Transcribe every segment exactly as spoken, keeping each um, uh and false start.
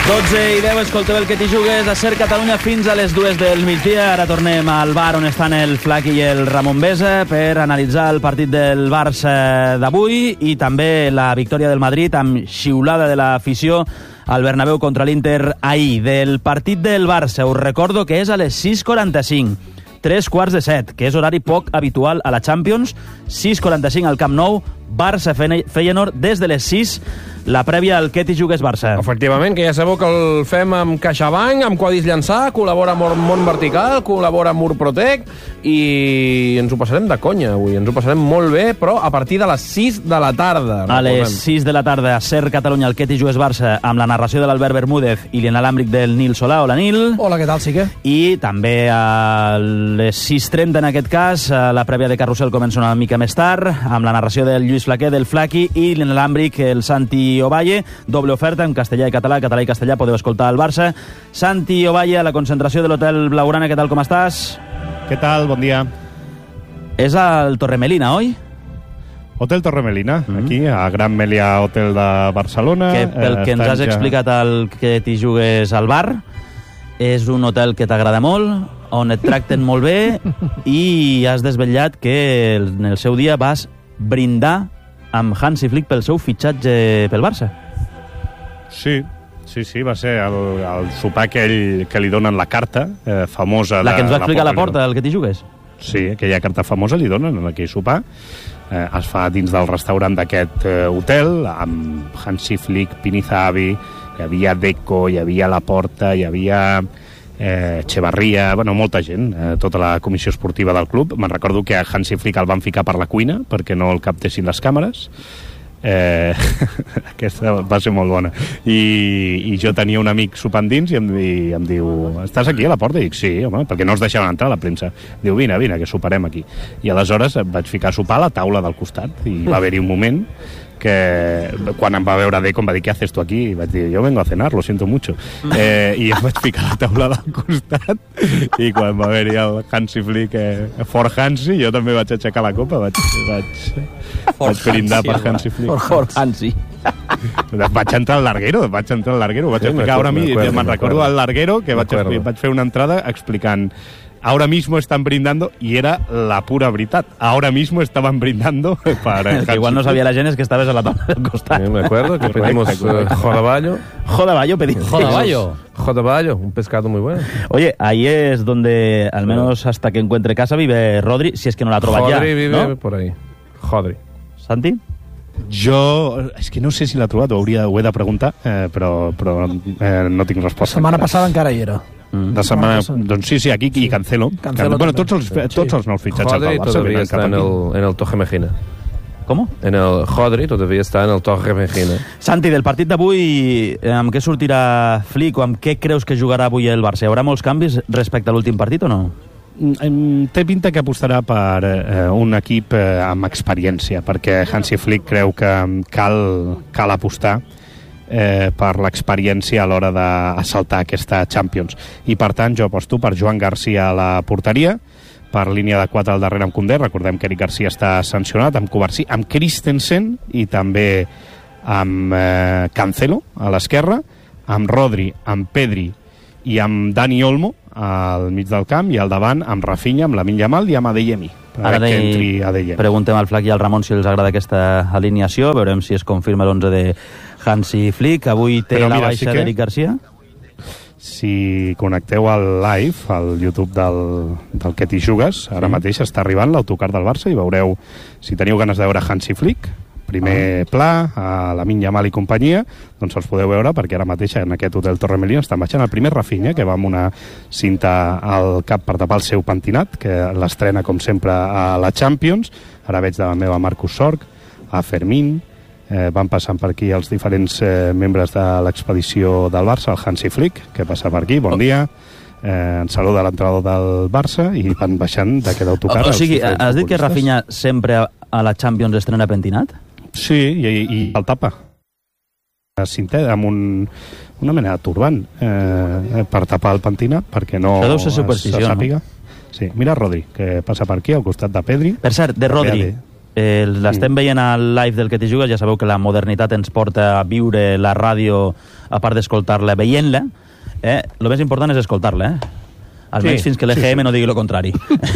dotze i deu, escolteu el que t'hi jugues a Ser Catalunya fins a les dues del migdia. Ara tornem al bar on estan el Flaqui i el Ramon Besa per analitzar el partit del Barça d'avui i també la victòria del Madrid amb xiulada de l'afició al Bernabéu contra l'Inter ahir. Del partit del Barça us recordo que és a les sis quaranta-cinc, tres quarts de set, que és horari poc habitual a la Champions. Sis quaranta-cinc al Camp Nou, Barça-Feyenoord des de les sis, la prèvia al que t'hi jugues Barça. Efectivament, que ja sabeu que el fem amb CaixaBank, amb Codis Llançà, col·labora amb Món Vertical, col·labora amb Murprotec i ens ho passarem de conya avui, ens ho passarem molt bé, però a partir de les sis de la tarda. A les sis de la tarda, a Ser Catalunya, el que t'hi jugues Barça, amb la narració de l'Albert Bermúdez i l'inalàmbric del Nil Solà. Hola, Nil. Hola, què tal, Sique? I també a les sis trenta, en aquest cas, la prèvia de Carrusel comença una mica més tard, amb la narració del Lluís Flaquer, del Flaqui i l'inalàmbric, el Santi Ovalle. Doble oferta en castellà i català, català i castellà, podeu escoltar el Barça. Santi Ovalle, a la concentració de l'Hotel Blaugrana, què tal, com estàs? Què tal, bon dia. És al Torremelina, oi? Hotel Torremelina, mm-hmm. aquí, a Gran Melià Hotel de Barcelona. Que pel que ens has ja... explicat el que t'hi jugues al bar, és un hotel que t'agrada molt, on et tracten molt bé i has desvetllat que en el seu dia vas brindar amb Hansi Flick pel seu fitxatge pel Barça. Sí, sí, sí, va ser el, el sopar que, ell, que li donen la carta eh, famosa. La que ens va de, explicar la a la porta, el que t'hi jugues? Sí, aquella carta famosa li donen en aquell sopar. Eh, es fa dins del restaurant d'aquest eh, hotel, amb Hansi Flick, Pini Zahavi, hi havia Deco, hi havia Laporta, hi havia eh, Echevarria, bueno, molta gent, eh, tota la comissió esportiva del club. Me'n recordo que a Hansi Flick el van ficar per la cuina perquè no el captessin les càmeres. Eh, aquesta va ser molt bona. I, i jo tenia un amic sopant dins i em, i em diu, estàs aquí a la porta? I dic, sí, home, perquè no els deixaven entrar a la premsa. Diu, vine, vine, que soparem aquí. I aleshores em vaig ficar a sopar a la taula del costat i va haver-hi un moment que quan em va veure Deco em va dir, què haces tu aquí? I vaig dir, jo vengo a cenar, lo siento mucho. Eh, I em vaig ficar a la taula del costat i quan va haver-hi el Hansi Flick, eh, for Hansi, jo també vaig aixecar la copa, vaig, vaig, vaig brindar per Hansi Flick. For, for Hansi. Vaig entrar al larguero, vaig entrar al larguero, vaig sí, explicar ara a mi, me'n recordo al larguero que vaig, vaig fer una entrada explicant ahora mismo están brindando, y era la pura veritat. Ahora mismo estaban brindando para... que igual no sabía la gent es que estabas a la tabla del costat. Sí, me acuerdo que pedimos uh, jodaballo. Jodaballo pedimos. Jodaballo. Jodaballo, un pescado muy bueno. Oye, ahí es donde, al menos hasta que encuentre casa, vive Rodri, si es que no la troba ya. Rodri vive ¿no? por ahí. Jodri. Santi? Jo, és que no sé si l'ha trobat, ho, hauria, ho he de preguntar, eh, però, però eh, no tinc resposta. La setmana passada encara hi era. Mm. De setmana, doncs sí, sí, aquí i Cancelo. Cancelo bueno, tots els, tots sí. els nous fitxats al Barça. Jodri todavía está en el, en el Torre Mejina. ¿Cómo? En el Jodri todavía está en el Torre Mejina. Santi, del partit d'avui, amb què sortirà Flick o amb què creus que jugarà avui el Barça? Hi haurà molts canvis respecte a l'últim partit o no? Té pinta que apostarà per eh, un equip eh, amb experiència, perquè Hansi Flick creu que cal, cal apostar eh, per l'experiència a l'hora d'assaltar aquesta Champions. I per tant jo aposto per Joan Garcia a la porteria, per línia de quatre al darrere amb Koundé. Recordem que Eric Garcia està sancionat, amb Kovacic, amb Christensen i també amb eh, Cancelo a l'esquerra, amb Rodri, amb Pedri i amb Dani Olmo al mig del camp, i al davant amb Rafinha, amb Lamine Yamal i amb Adeyemi. Ara que entri Adeyemi. Preguntem al Flac i al Ramon si els agrada aquesta alineació, veurem si es confirma l'onze de Hansi Flick. Avui té Però la mira, baixa sí que... d'Eric Garcia. Si connecteu al live, al YouTube del, del que t'hi jugues, ara sí. mateix està arribant l'autocar del Barça i veureu, si teniu ganes de veure Hansi Flick, primer ah. pla, a Lamine Yamal i companyia, doncs els podeu veure, perquè ara mateix en aquest hotel Torremelina estan baixant el primer Rafinha, que va amb una cinta al cap per tapar el seu pentinat, que l'estrena, com sempre, a la Champions. Ara veig davant meva Marcus Sorg, a Fermín, eh, van passant per aquí els diferents eh, membres de l'expedició del Barça, el Hansi Flick, que passa per aquí, bon oh. dia, eh, ens saluda l'entrenador del Barça, i van baixant d'aquest autocar. O, o sigui, has dit que Rafinha sempre a la Champions estrena pentinat? Sí, i, i el tapa. Cintet, amb un, una mena de turbant eh, per tapar el pentinat, perquè no es, se sàpiga. No? Sí, mira Rodri, que passa per aquí, al costat de Pedri. Per cert, de Rodri, Eh, L'estem veient al live del Que t'hi jugues. Ja sabeu que la modernitat ens porta a viure la ràdio, a part d'escoltar-la, veient-la. Eh? El més important és escoltar-la, eh? Almenys sí, fins que l'E G M sí, sí. no digui el contrari.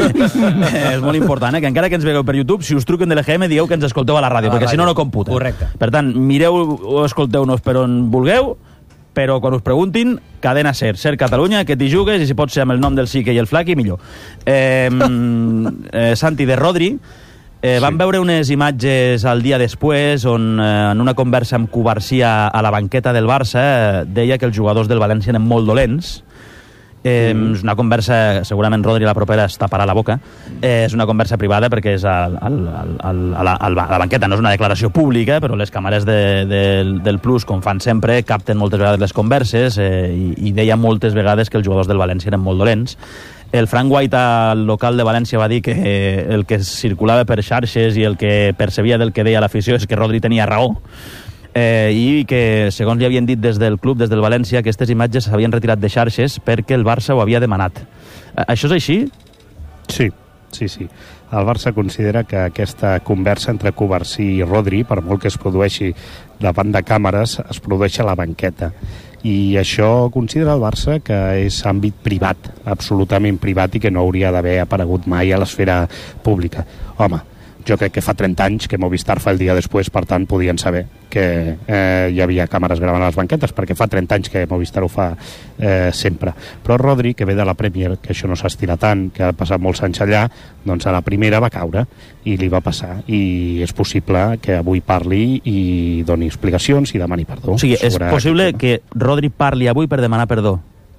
És molt important, eh? Que encara que ens vegueu per YouTube, si us truquen de l'E G M, digueu que ens escolteu a la ràdio, a la perquè ràdio. Si no, no computa. Correcte. Per tant, mireu o escolteu-nos per on vulgueu, però quan us preguntin, cadena SER, SER Catalunya, Que t'hi jugues, i si pot ser amb el nom del Sique i el Flaqui, millor. Eh, eh, Santi, de Rodri, eh, vam sí. veure unes imatges al dia després on eh, en una conversa amb Cubarsí a la banqueta del Barça eh, deia que els jugadors del València eren molt dolents. Eh, mm. És una conversa, segurament Rodri la propera es taparà la boca, eh, és una conversa privada perquè és al, al, al, a, la, a la banqueta, no és una declaració pública, però les càmeres de, de, del Plus, com fan sempre, capten moltes vegades les converses eh, i, i deia moltes vegades que els jugadors del València eren molt dolents. El Frank White al local de València va dir que eh, el que circulava per xarxes i el que percebia del que deia l'afició és que Rodri tenia raó. Eh, i que, segons li havien dit des del club, des del València, aquestes imatges s'havien retirat de xarxes perquè el Barça ho havia demanat. Eh, això és així? Sí, sí, sí. El Barça considera que aquesta conversa entre Cubarsí i Rodri, per molt que es produeixi davant de càmeres, es produeix a la banqueta. I això considera el Barça que és àmbit privat, absolutament privat, i que no hauria d'haver aparegut mai a l'esfera pública. Home, jo crec que fa trenta anys que Movistar fa el dia després, per tant podien saber que eh, hi havia càmeres gravant a les banquetes, perquè fa trenta anys que Movistar ho fa eh, sempre. Però Rodri, que ve de la Premier, que això no s'estira tant, que ha passat molts anys allà, doncs a la primera va caure i li va passar, i és possible que avui parli i doni explicacions i demani perdó. O sigui, és possible que Rodri parli avui per demanar perdó?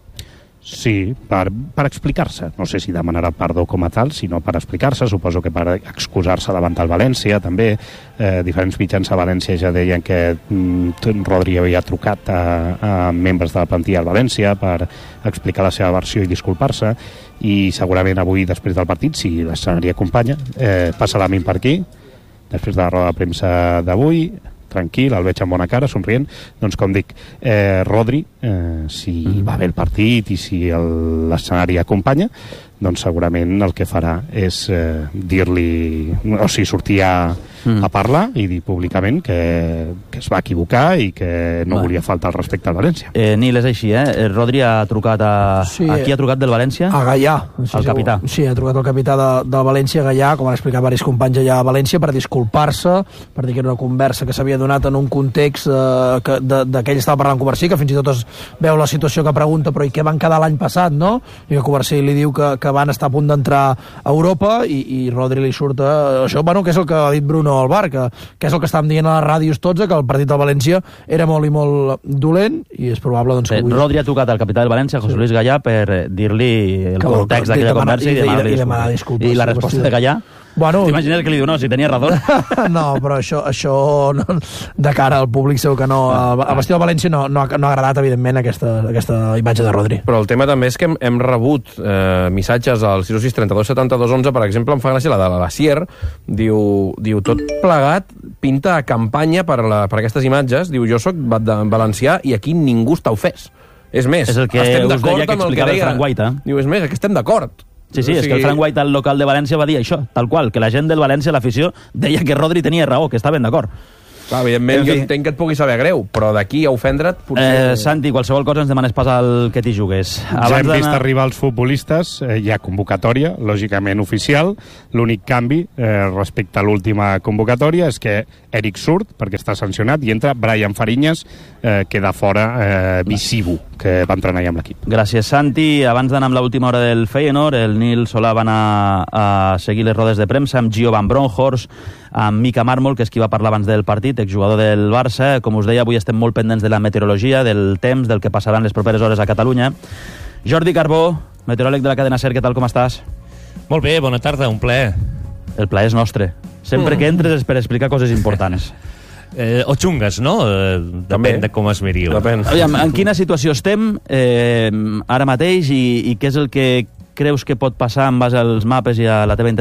Sí, per, per explicar-se. No sé si demanarà perdó com a tal, sinó per explicar-se, suposo que per excusar-se davant del València, també. Eh, diferents mitjans a València ja deien que mm, Rodri havia trucat a, a membres de la plantilla del València per explicar la seva versió i disculpar-se, i segurament avui, després del partit, si l'escenari acompanya, eh, passa la min per aquí, després de la roda de premsa d'avui, tranquil, el veig amb bona cara, somrient. Doncs, com dic, eh, Rodri, eh, si mm. va bé el partit i si l'escenari acompanya, doncs segurament el que farà és eh, dir-li, o sigui, sortir a, mm. a parlar i dir públicament que, que es va equivocar i que no Va. volia faltar el respecte al València. Eh, Nil, és així, eh? Rodri ha trucat a... Sí, a qui ha trucat del València? A Gaià. Sí, al capità. Sí, ha trucat al capità de, del València, Gaià, com han explicat diversos companys allà a València, per disculpar-se, per dir que era una conversa que s'havia donat en un context eh, que, de, de que ell estava parlant amb Cubarsí, que fins i tot es veu la situació que pregunta, però i què van quedar l'any passat, no? I que Cubarsí li diu que, que van estar a punt d'entrar a Europa, i, i Rodri li surt a, això, bueno, que és el que ha dit Bruno al bar, que, que és el que estàvem dient a les ràdios tots, que el partit del València era molt i molt dolent, i és probable doncs, que avui... Rodri ha trucat al capità del València, José sí. Luis Gallà, per dir-li el que context d'aquella conversa i, i, demanar, i demanar disculpes. I la resposta de Gallà? Bueno, t'imagines que li diu, no, si tenia raó? No, però això, això no, de cara al públic segur que no. Al vestit del València no, no, ha, no ha agradat, evidentment, aquesta, aquesta imatge de Rodri. Però el tema també és que hem, hem rebut eh, missatges al sis sis trenta-dos setanta-dos onze, per exemple, em fa gràcia la de la Sier, diu, diu tot plegat pinta campanya per, la, per aquestes imatges, diu, jo soc valencià i aquí ningú està ofès. És més, és el que estem d'acord amb el que deia Frank White. Diu, és més, que estem d'acord. Sí, sí, és que el Frank White al local de València va dir això, tal qual, que la gent del València, l'afició, deia que Rodri tenia raó, que estaven d'acord. Clar, evidentment, jo entenc que et pugui saber greu, però d'aquí a ofendre't... Potser... Eh, Santi, qualsevol cosa ens demanes pas al Que t'hi jugues. Abans ja hem vist arribar els futbolistes, eh, hi ha convocatòria, lògicament oficial. L'únic canvi eh, respecte a l'última convocatòria és que Eric surt, perquè està sancionat, i entra Brian Fariñas, eh, queda fora eh, Visibu, que va entrenar ja amb l'equip. Gràcies, Santi. Abans d'anar amb l'última hora del Feyenoord, el Nil Solà va anar a seguir les rodes de premsa amb Gio Van Bronckhorst, amb Mika Marmol, que és qui va parlar abans del partit, exjugador del Barça. Com us deia, avui estem molt pendents de la meteorologia, del temps, del que passaran les properes hores a Catalunya. Jordi Carbó, meteoròleg de la cadena SER, què tal, com estàs? Molt bé, bona tarda, un plaer. El plaer és nostre. Sempre mm. que entres és per explicar coses importants. Eh, o xungues, no? Eh, depèn de com es miri. Aviam, en quina situació estem eh, ara mateix i, i què és el que creus que pot passar en base als mapes i a la teva interpretació